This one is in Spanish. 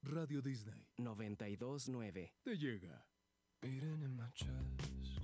Radio Disney 92.9. te llega. Beating in my chest,